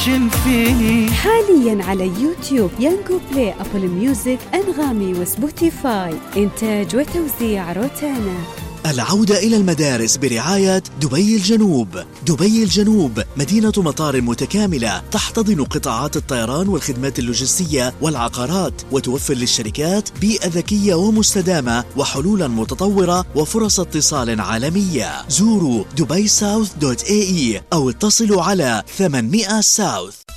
فيني. حاليا على يوتيوب، يانجو بلاي، أبل ميوزك، أنغامي وسبوتيفاي. إنتاج وتوزيع روتانا. العودة إلى المدارس برعاية دبي الجنوب. دبي الجنوب مدينة مطار متكاملة تحتضن قطاعات الطيران والخدمات اللوجستية والعقارات، وتوفر للشركات بيئة ذكية ومستدامة وحلولا متطورة وفرص اتصال عالمية. زوروا dubaisouth.ae أو اتصلوا على 800 ساوث.